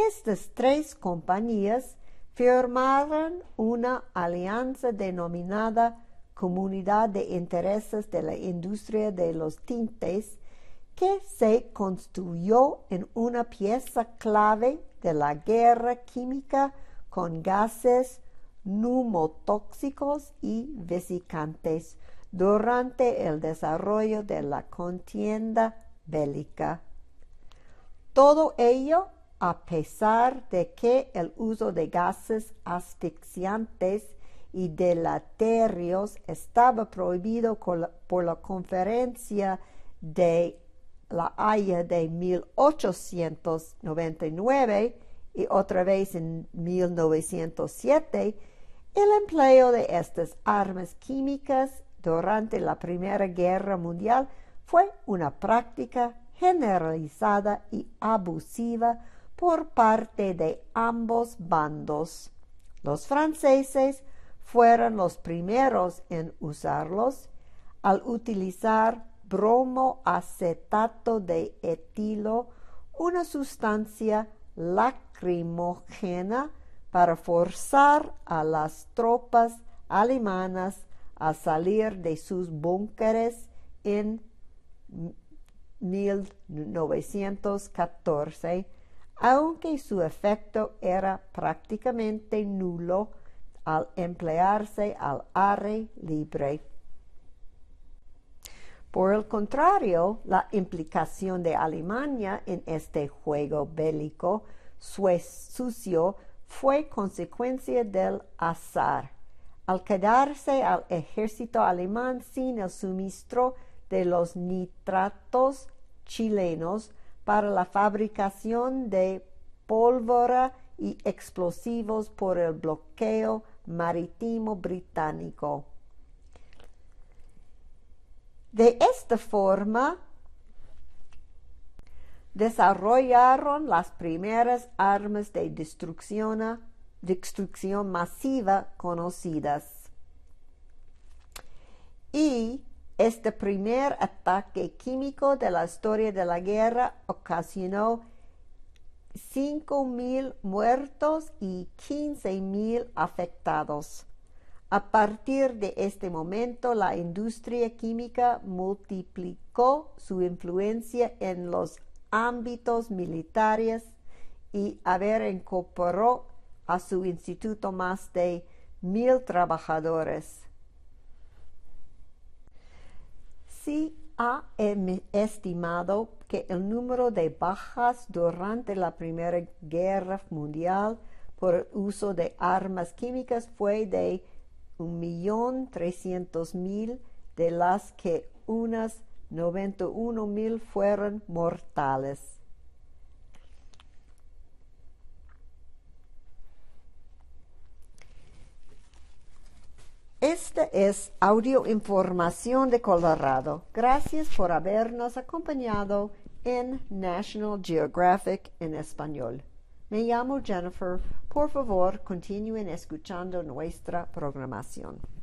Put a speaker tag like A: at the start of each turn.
A: Estas tres compañías firmaron una alianza denominada Comunidad de Intereses de la Industria de los Tintes, que se constituyó en una pieza clave de la guerra química con gases neumotóxicos y vesicantes durante el desarrollo de la contienda bélica. Todo ello a pesar de que el uso de gases asfixiantes y deleterios estaba prohibido por la Conferencia de La Haya de 1899 y otra vez en 1907, el empleo de estas armas químicas durante la Primera Guerra Mundial fue una práctica generalizada y abusiva por parte de ambos bandos. Los franceses fueron los primeros en usarlos al utilizar bromoacetato de etilo, una sustancia lacrimógena, para forzar a las tropas alemanas a salir de sus búnkeres en 1914, aunque su efecto era prácticamente nulo al emplearse al aire libre. Por el contrario, la implicación de Alemania en este juego bélico sucio fue consecuencia del azar. Al quedarse al ejército alemán sin el suministro de los nitratos chilenos para la fabricación de pólvora y explosivos por el bloqueo marítimo británico. De esta forma, desarrollaron las primeras armas de destrucción masiva conocidas. Y este primer ataque químico de la historia de la guerra ocasionó 5,000 muertos y 15,000 afectados. A partir de este momento, la industria química multiplicó su influencia en los ámbitos militares y incorporó a su instituto más de 1,000 trabajadores. Se ha estimado que el número de bajas durante la Primera Guerra Mundial por el uso de armas químicas fue de 1,300,000, de las que unas 91,000 fueron mortales. Esta es audioinformación de Colorado. Gracias por habernos acompañado en National Geographic en español. Me llamo Jennifer. Por favor, continúen escuchando nuestra programación.